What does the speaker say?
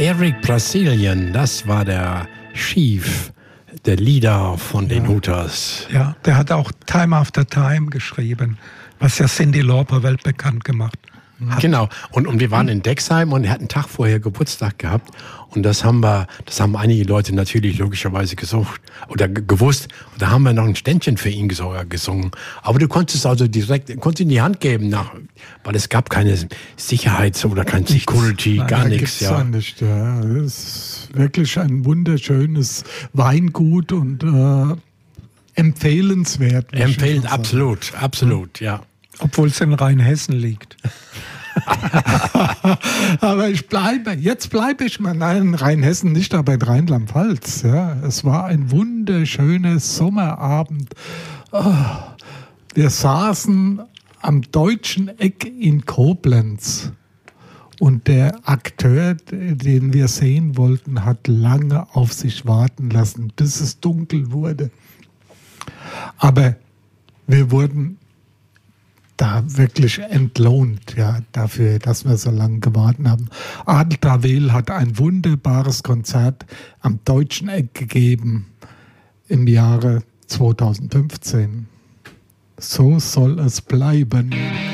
Eric Brasilien, das war der Chief, der Leader von den Hooters. Ja, der hat auch Time After Time geschrieben, was ja Cyndi Lauper weltbekannt gemacht hat. Genau, und wir waren in Dexheim und er hat einen Tag vorher Geburtstag gehabt und das haben einige Leute natürlich logischerweise gesucht oder gewusst und da haben wir noch ein Ständchen für ihn gesungen. Aber du konntest also direkt in die Hand geben, weil es gab keine Sicherheit oder kein Security, Nein, gar da nichts. Gibt's ja nicht. Ja. Das ist wirklich ein wunderschönes Weingut und empfehlenswert. Empfehlen, absolut, ja. Obwohl es in Rheinhessen liegt. Aber jetzt bleibe ich mal, nein, Rheinhessen nicht, aber in Rheinland-Pfalz. Ja. Es war ein wunderschöner Sommerabend. Wir saßen am deutschen Eck in Koblenz. Und der Akteur, den wir sehen wollten, hat lange auf sich warten lassen, bis es dunkel wurde. Aber wir wurden da wirklich entlohnt, ja, dafür, dass wir so lange gewartet haben. Adel Tawil hat ein wunderbares Konzert am Deutschen Eck gegeben im Jahre 2015. So soll es bleiben.